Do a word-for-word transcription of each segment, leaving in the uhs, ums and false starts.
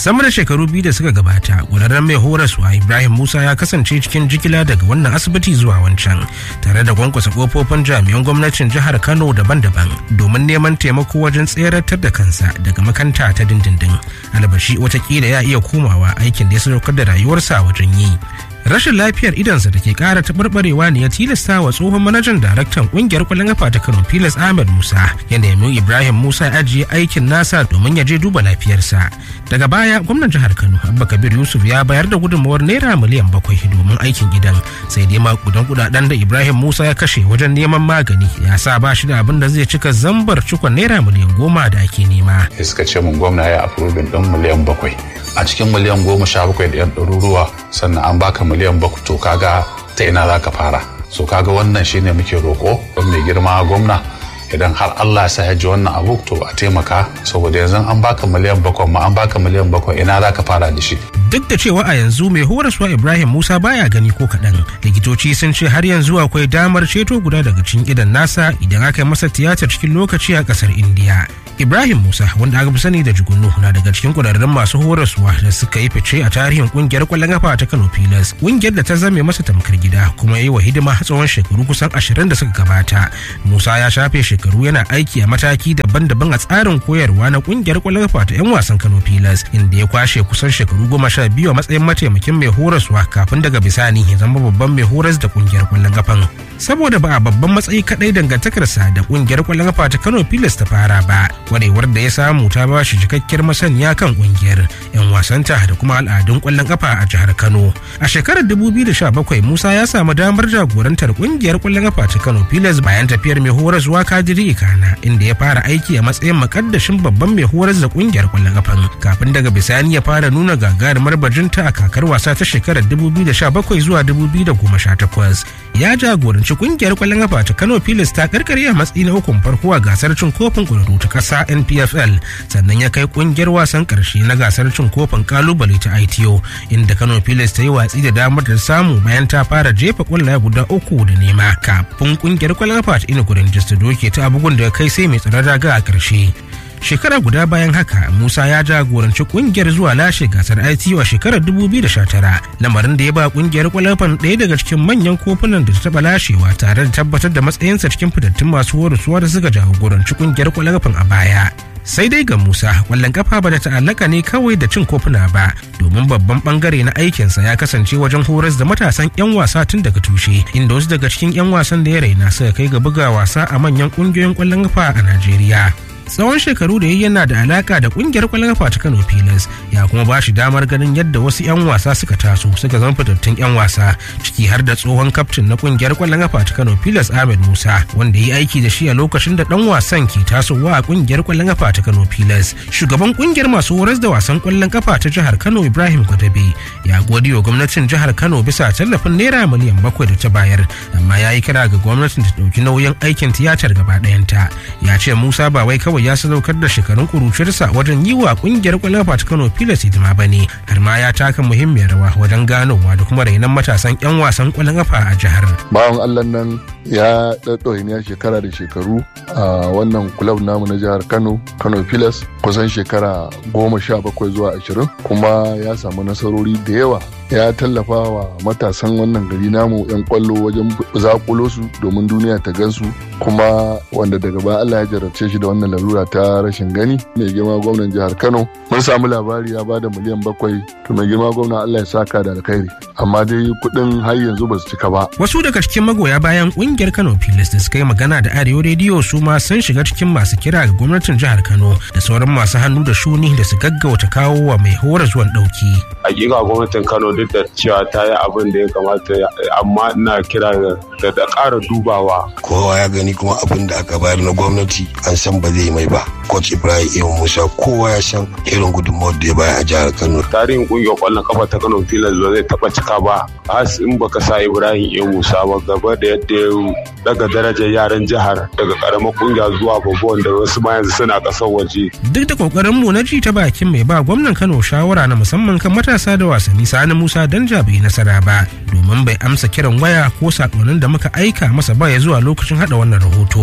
Sama da shekaru biyu da suka gabata, ƙwararren mai horaswa Ibrahim Musa ya kasance cikin jigila daga wannan asibiti zuwa wancan, tare da kwankwasa kofofin jami'an gwamnatin jihar Kano daban-daban domin neman taimako wajen tseratar da kansa daga makanta ta dindindin. Albashi watakila ya iya komawa aikin da ya sadaukar da rayuwarsa wajen yi. Rashin lafiyar idansa da ke kara taɓarɓarewa ne ya tilasta wa tsohon manajan daraktan ƙungiyar ƙwallon ƙafa ta Kano Pilas Ahmed Musa ya nemi Ibrahim Musa ya ajiye aikin nasa domin ya je duba lafiyarsa. Daga baya gwamnan jihar Kano Abba Kabir Yusuf ya bayar da gudunmawar naira miliyan bakwai domin aikin gidan, sai dai makudan kudaden da Ibrahim Musa ya kashe wajen neman magani ya sa ba shi da abin da zai cika zambar cikon naira miliyan goma da ake nema. Suka ce mun gwamna ya afrobin ɗin miliyan bakwai. A cikin miliyan goma sha bakwai da yan ɗaruruwa sannan an baka miliyan bakwai, to kaga ta ina za ka fara. So kaga wannan shine muke roƙo don mai girma gwamna, idan har Allah ya sa ya ji wannan abu to a taimaka, saboda yanzu an baka miliyan bakwai ma an baka miliyan bakwai ina za ka fara da shi. Duk da cewa a yanzu mai horaswa Ibrahim Musa baya gani ko kaɗan, likitoci sun ce har yanzu akwai damar ceto guda daga cikin idan nasa idan aka yi masa tiyatar cikin lokaci a ƙasar Indiya. Ibrahim Musa, wanda aka fi sani da Jugunu, na daga cikin ƙwararrun masu horaswa da suka yi fice a tarihin ƙungiyar ƙwallon ƙafa ta Kano Pilas, ƙungiyar da ta zame masa tamkar gida kuma ya yi wa hidima tsawon shekaru kusan ashirin da suka gabata. Musa ya shafe shekaru yana aiki a mataki daban-daban a tsarin koyarwa na ƙungiyar ƙwallon ƙafa ta 'yan wasan Kano Pilas, inda ya kwashe kusan shekaru goma sha biyu a matsayin mataimakin mai horaswa kafin daga bisani ya zama babban mai horas da ƙungiyar ƙwallon ƙafan. Saboda ba a babban matsayi kaɗai dangantakarsa da ƙungiyar ƙwallon ƙafa ta Kano Pilas ta fara ba, warewar da ya samu ta ba shi cikakkiyar masaniya kan kungiyar, 'yan wasanta da kuma al'adun kwallon kafa a jihar Kano. A shekarar dubu biyu da sha bakwai Musa ya samu damar jagorantar kungiyar kwallon kafa ta Kano Pilas bayan tafiyar mai horaswa Kadiri Ikana, inda ya fara aiki a matsayin makaddashin babban mai horas da kungiyar kwallon kafan, kafin daga bisani ya fara nuna gagarumar bajinta a kakar wasa ta shekarar dubu biyu da sha bakwai zuwa dubu biyu da goma sha takwas. Ya jagoranci kungiyar kwallon kafa ta Kano Pilas ta karkare a matsayi na ukun farko a gasar cin kofin ƙwararru ta ƙasa N P F L, sannan ya kai kungiyar wasan karshe na gasar cin kofin kalubale ta I T O, inda Kano Pilas ta yi watsi da damar da samu bayan ta fara jefa kwallaye guda uku da nema kafin kungiyar kwallon kafa ta Enugu Rangers ta doke ta bugun da kai sai mai tsaron raga a karshe. Shekara guda bayan haka Musa ya jagoranci kungiyar zuwa lashe gasar I T O a shekarar dubu biyu da sha tara, lamarin da ya ba kungiyar kwalafan ɗaya daga cikin manyan kofunan da ta taɓa lashewa, tare da tabbatar da matsayinsa cikin fitattun masu horaswa da suka jagoranci kungiyar kwalafan a baya. Sai dai ga Musa, kwallon kafa ba da ta'allaka ne kawai da cin kofuna ba, domin babban bangare na aikinsa ya kasance wajen horas da matasan 'yan wasa tun daga tushe, inda wasu daga cikin 'yan wasan da ya raina suka kai ga buga wasa a manyan kungiyoyin kwallon kafa a Najeriya. Tsawon shekaru da yayi yana da alaka da kungiyar kwallon kafa ta Kano Pilas, ya kuma ba shi damar ganin yadda wasu 'yan wasa suka taso suka zama fitattun 'yan wasa, ciki har da tsohon kaftin na kungiyar kwallon kafa ta Kano Pilas Ahmed Musa, wanda ya yi aiki da shi a lokacin da dan wasan ke tasowa a kungiyar kwallon kafa ta Kano Pilas. Shugaban kungiyar masu horas da wasan kwallon kafa ta jihar Kano Ibrahim Gwadabe ya gode wa gwamnatin jihar Kano bisa tallafin naira miliyan bakwai da ta bayar, amma ya yi kira ga gwamnatin ta ɗauki nauyin aikin tiyatar gaba ɗayanta. Ya ce Musa ba wai kawai ya sadaukar da shekarun kuruciyarsa wajen yi wa kungiyar kwallon kafa ta Kano Pilas hidima bane, har ma ya taka muhimmiyar rawa wajen ganowa da kuma rainon matasan 'yan wasan kwallon kafa a jihar. Bawan Allah nan ya ɗaɗɗoyi ne shekara da shekaru a wannan kulab namu na jihar Kano, Kano Pilas, kusan shekara goma sha bakwai zuwa ashirin, kuma ya samu nasarori da yawa. Ya tallafa wa matasan wannan gari namu 'yan kwallo wajen zakulo su domin duniya ta gansu, kuma wanda daga baya Allah ya jarabce shi da wannan larura ta rashin gani. Mai girma gwamnan jihar Kano mun samu labari ya bada miliyan bakwai, to mai girma gwamna Allah ya saka da alkhairi, amma dai kuɗin har yanzu ba su cika ba. Wasu daga cikin magoya bayan kungiyar Kano Pilas da suka yi magana da Arewa Rediyo su ma sun shiga cikin masu kira ga gwamnatin jihar Kano da sauran masu hannu da shuni da su gaggauta kawo wa mai horaswan ɗauki. Hakika gwamnatin Kano duk da cewa ta yi abin da ya kamata, amma ina kira da da ƙara dubawa. Kowa ya gani kuma abin da aka bayar na gwamnati an san ba zai mai ba. Coach Ibrahim Musa kowa ya san irin gudunmawar da ya bayar a jihar Kano. Tarihin ƙungiyar ƙwallon kafa ta Kano Pilas ba zai taɓa cika ba har in baka sa Ibrahim Musa ba, gaba da yadda ya daga darajar yaran jihar daga ƙaramar ƙungiya zuwa babban da wasu ma yanzu suna ƙasar waje. Duk da ƙoƙarin mu na ji ta bakin mai ba gwamnan Kano shawara na musamman kan matasa da wasanni Sani Musa Danja bai nasara ba, domin bai amsa kiran waya ko saƙonin da muka aika masa ba ya zuwa lokacin haɗa wannan rahoto.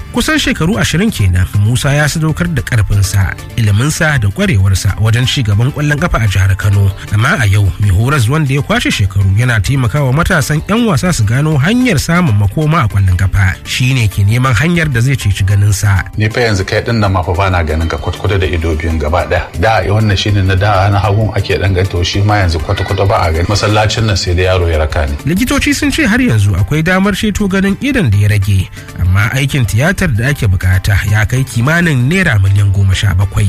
kusan shekaru ashirin kenan Musa ya sadaukar da karfinsa, iliminsa da kwarewarsa wajen ci gaban kwallon kafa a jihar Kano. Amma a yau mai horas wanda ya kwashe shekaru yana taimakawa matasan yan wasa su gano hanyar samun makoma a kwallon kafa, shine ke neman hanyar da zai ceci ganin sa. Ni fa yanzu kai din nan ma fa bana ganin ka kwatkwata da ido biyun gaba daya. Da wannan shine na da na hagun ake dan ganto, shi ma yanzu kwatkwata ba a gani. Masallacin nan sai da yaro ya raka ni. Likitoci sun ce har yanzu akwai damar ceto ganin idon da ya rage, amma aikin tiyatar da ake bukata ya kai kimanin naira miliyan goma sha bakwai.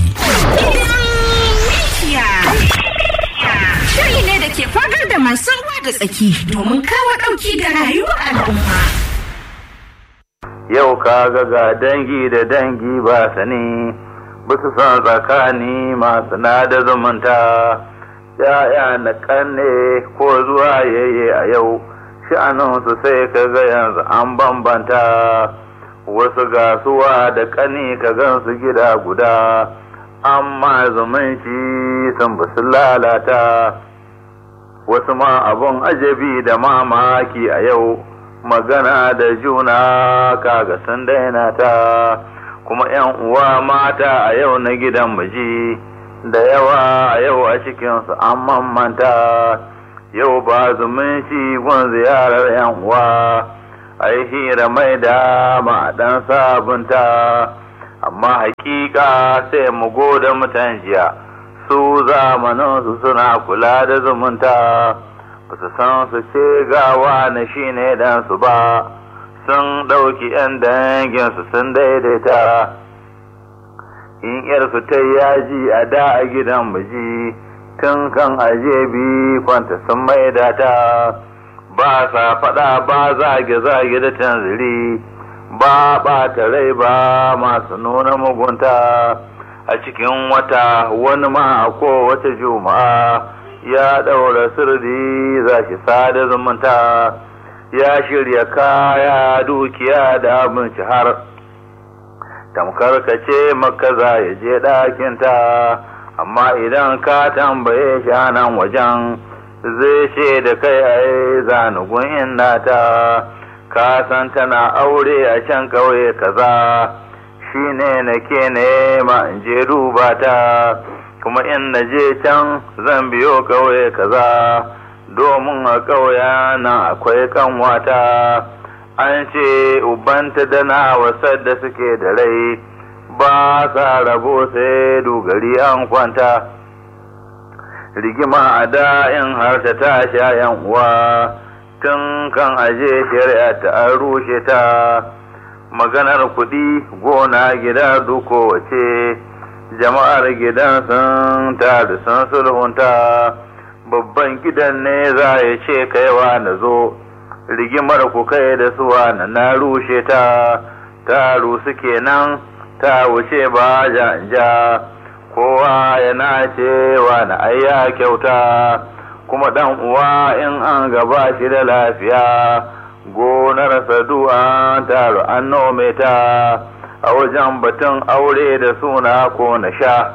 Shiri ne da ke fagar da masu ruwa da tsaki domin kawo ɗauki ga rayuwar al'umma. Yau ka ga ga dangi da dangi ba sani, bisa son tsakani masu na da zumunta, ya'ya na kanne ko zuwa yayye a yau, sha'aninsu sai ka ga yanzu an bambanta, wasu gasuwa da kani ka gansu gida guda, amma zumunci sun basu lalata. Wasu ma abun ajabi da mamaki a yau, magana da juna kaga sun daina ta, kuma yan uwa mata a yau na gidan miji da yawa a yau a cikinsu an mamanta. Yau ba zumunci gun ziyarar yan uwa, ai hira mai dama dan sabunta, amma hakika sai mu goda mutan jiya, su zamaninsu suna kula da zumunta, ba su san su ce gawa na shi ne dan su ba, sun ɗauki ‘yan danginsu sun daidaita. In ‘yarsu ta yaji a da a gidan miji, tun kan aje bi kwanta sun maida ta, ba sa faɗa ba zage-zage da tanziri, ba ɓata rai ba masu nuna mugunta. A cikin wata wani ma a kowace juma'a ya ɗaura sirri za shi sada zumunta, ya shirya kaya dukiya da abinci har tamkar ka ce maka za ya je ɗakinta, amma idan ka tambaye shi nan wajen zai ce da kai ai zanugun inna ta, ka san tana aure a can ƙauye kaza, shi ne nake nema in je duba ta, kuma in na je can zan biyo ƙauye kaza, domin a ƙauya nan akwai kanwata. An ce ubanta da na wasar da suke da rai, ba sa rabo sai dogari an kwanta. Rigima a da'in har ta tashi yan uwa, tun kan aje shari'a ta an rushe ta. Maganar kuɗi gona gida duko wace, jama'ar gidan sun taru sun sulhunta, babban gidan ne za ya ce kaiwa na zo, rigimar ku kai da suwa na na rushe ta, taru suke nan ta wuce ba ja kowa yana cewa na ayya kyauta, kuma dan uwa in an gaba shi da lafiya, gonar sadu'a taru an nome ta, a wajen batun aure da suna ko na sha,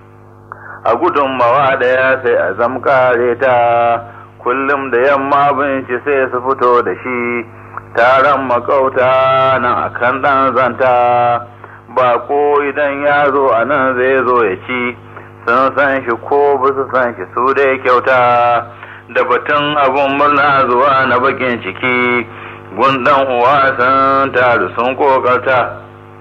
a gudunmawa da ya sai a zamkare ta, kullum da yamma binci sai su fito da shi, taron makauta nan akan ɗan zanta, ba ko idan ya zo a nan zai zo ya ci, sun san shi ko ba su san shi su dai kyauta, da batun abun murna zuwa na bakin ciki, gundan uwa sun taru sun kokarta,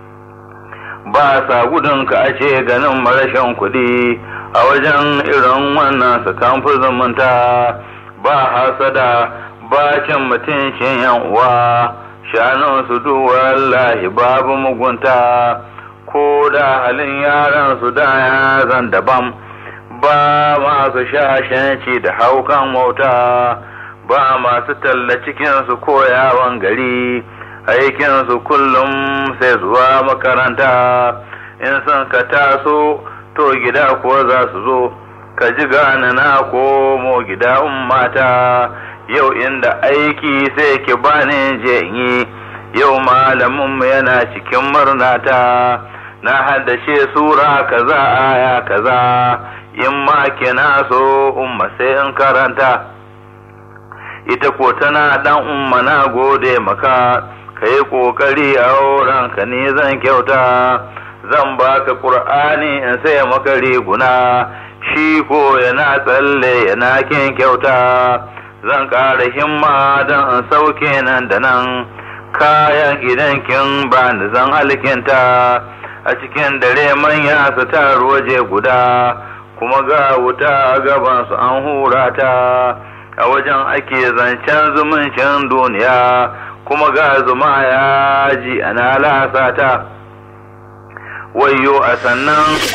ba sa gudun ka a ce ganin marashin kuɗi, a wajen irin wannan su kan fi zumunta, ba hasada ba cin mutuncin yan uwa, shanun su duk wallahi babu mugunta, ko da halin yaran su da ya zan daban, ba masu shashanci da haukan wauta, ba masu talla cikinsu ko yawon gari, aikinsu kullum sai zuwa makaranta, in sun ka taso to gida ko za su zo, ka ji gane na komo gida ummata, yau inda aiki sai ki bani je yi, yau malaminmu yana cikin murnata, na haddace sura kaza aya kaza, in ma kina so umma sai in karanta, ita ko tana dan umma na gode maka, ka yi ƙoƙari a aurenka ni zan kyauta, zan baka ƙur'ani in sai maka riguna, shi ko yana tsalle yana kin kyauta, zan ƙara himma don in sauke nan da nan, kayan idan kin ba ni zan alkinta, a cikin dare manya su taru waje guda, kuma ga wuta gabansu an hura ta, a wajen ake zancen zumuncin duniya, kuma ga zuma ya ji ana lasata, wayo a sannan